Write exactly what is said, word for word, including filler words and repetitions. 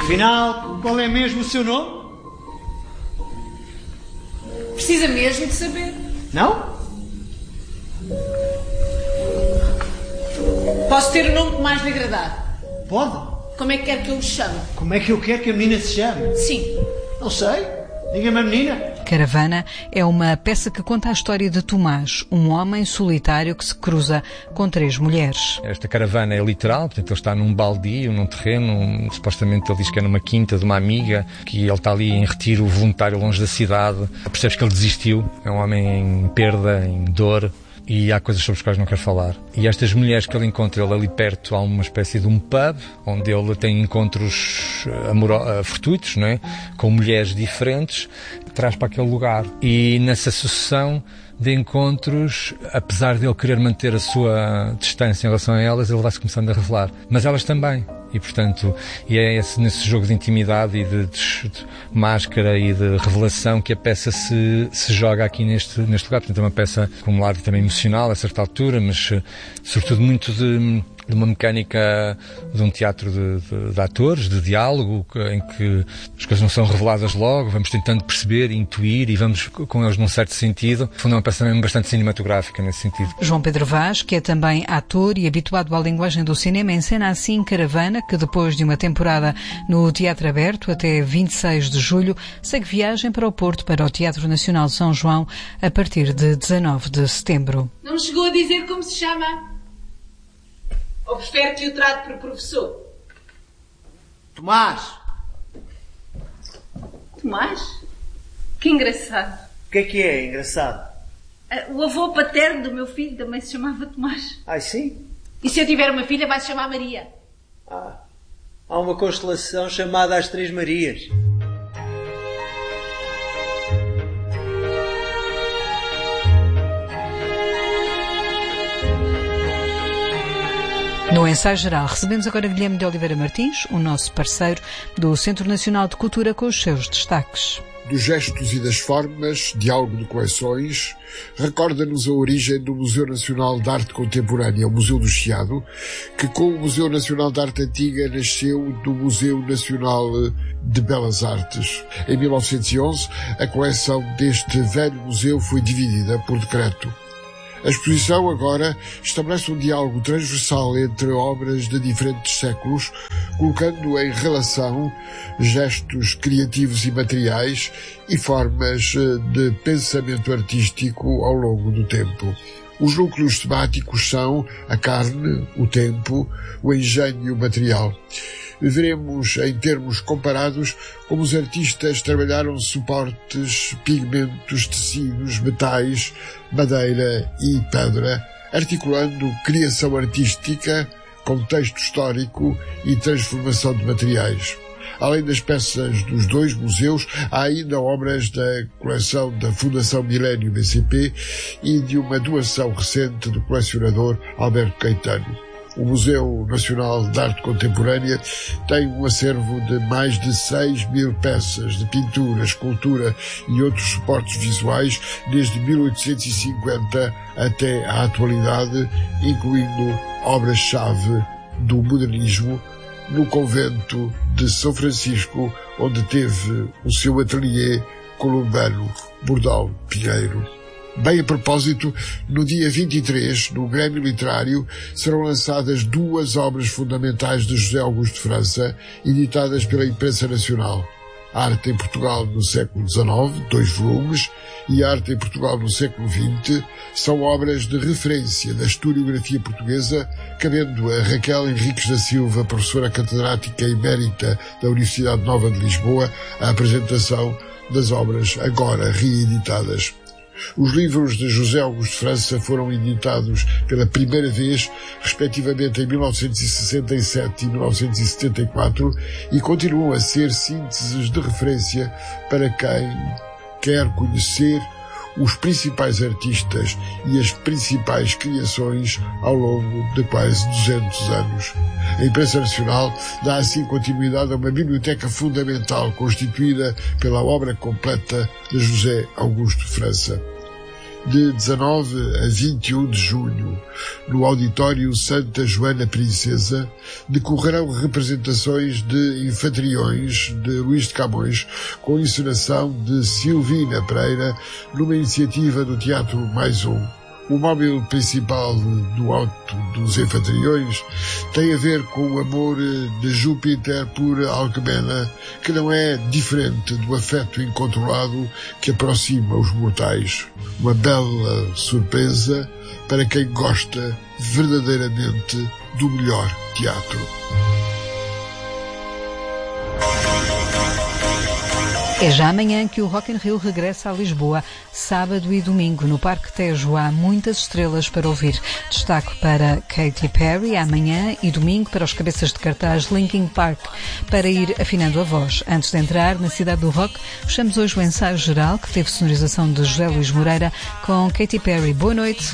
Afinal, qual é mesmo o seu nome? Precisa mesmo de saber. Não? Posso ter o nome que mais lhe agradar? Pode. Como é que quer que eu o chame? Como é que eu quero que a menina se chame? Sim. Não sei. Diga-me a menina. Caravana é uma peça que conta a história de Tomás, um homem solitário que se cruza com três mulheres. Esta caravana é literal, portanto ele está num baldio, num terreno, um, supostamente ele diz que é numa quinta de uma amiga, que ele está ali em retiro voluntário longe da cidade. Percebes que ele desistiu, é um homem em perda, em dor. E há coisas sobre as quais não quero falar. E estas mulheres que ele encontra, ele ali perto, há uma espécie de um pub, onde ele tem encontros amoro- fortuitos, não é? Com mulheres diferentes, traz para aquele lugar. E nessa sucessão de encontros, apesar de ele querer manter a sua distância em relação a elas, ele vai-se começando a revelar. Mas elas também. E, portanto, e é esse, nesse jogo de intimidade e de, de, de máscara e de revelação que a peça se, se joga aqui neste, neste lugar. Portanto, é uma peça com um lado também emocional a certa altura, mas sobretudo muito de, de uma mecânica de um teatro de, de, de atores, de diálogo, em que as coisas não são reveladas logo, vamos tentando perceber, intuir e vamos com eles num certo sentido. Foi uma peça mesmo bastante cinematográfica nesse sentido. João Pedro Vaz, que é também ator e habituado à linguagem do cinema, encena assim Caravana, que depois de uma temporada no Teatro Aberto até vinte e seis de julho, segue viagem para o Porto para o Teatro Nacional de São João a partir de dezanove de setembro. Não me chegou a dizer como se chama? Ou prefere que o trate por professor? Tomás. Tomás? Que engraçado. O que é que é engraçado? O avô paterno do meu filho também se chamava Tomás. Ah, sim? E se eu tiver uma filha, vai se chamar Maria. Ah, há uma constelação chamada As Três Marias. No ensaio geral, recebemos agora Guilherme de Oliveira Martins, o nosso parceiro do Centro Nacional de Cultura, com os seus destaques. Dos gestos e das formas, diálogo de coleções, recorda-nos a origem do Museu Nacional de Arte Contemporânea, o Museu do Chiado, que com o Museu Nacional de Arte Antiga nasceu do Museu Nacional de Belas Artes. Em mil novecentos e onze, a coleção deste velho museu foi dividida por decreto. A exposição agora estabelece um diálogo transversal entre obras de diferentes séculos, colocando em relação gestos criativos e materiais e formas de pensamento artístico ao longo do tempo. Os núcleos temáticos são a carne, o tempo, o engenho e o material. Veremos, em termos comparados, como os artistas trabalharam suportes, pigmentos, tecidos, metais, madeira e pedra, articulando criação artística, contexto histórico e transformação de materiais. Além das peças dos dois museus, há ainda obras da coleção da Fundação Milênio B C P e de uma doação recente do colecionador Alberto Caetano. O Museu Nacional de Arte Contemporânea tem um acervo de mais de seis mil peças de pintura, escultura e outros suportes visuais desde mil oitocentos e cinquenta até à atualidade, incluindo obras-chave do modernismo, no convento de São Francisco, onde teve o seu ateliê Columbano Bordal Pinheiro. Bem a propósito, no dia vinte e três, no Grêmio Literário, serão lançadas duas obras fundamentais de José Augusto de França, editadas pela imprensa nacional. Arte em Portugal no século dezenove, dois volumes, e Arte em Portugal no século vinte, são obras de referência da historiografia portuguesa, cabendo a Raquel Henriques da Silva, professora catedrática emérita da Universidade Nova de Lisboa, a apresentação das obras agora reeditadas. Os livros de José Augusto de França foram editados pela primeira vez, respectivamente em mil novecentos e sessenta e sete e mil novecentos e setenta e quatro, e continuam a ser sínteses de referência para quem quer conhecer os principais artistas e as principais criações ao longo de quase duzentos anos. A imprensa nacional dá assim continuidade a uma biblioteca fundamental constituída pela obra completa de José Augusto de França. de dezanove a vinte e um de junho, no Auditório Santa Joana Princesa, decorrerão representações de Infantriões de Luís de Camões, com encenação de Silvina Pereira, numa iniciativa do Teatro Mais Um. O móvel principal do Alto dos Infantriões tem a ver com o amor de Júpiter por Alcmena, que não é diferente do afeto incontrolado que aproxima os mortais. Uma bela surpresa para quem gosta verdadeiramente do melhor teatro. É já amanhã que o Rock in Rio regressa a Lisboa, sábado e domingo, no Parque Tejo. Há muitas estrelas para ouvir. Destaque para Katy Perry amanhã e domingo para os cabeças de cartaz Linkin Park, para ir afinando a voz. Antes de entrar na cidade do rock, fechamos hoje o ensaio geral, que teve sonorização de José Luís Moreira, com Katy Perry. Boa noite.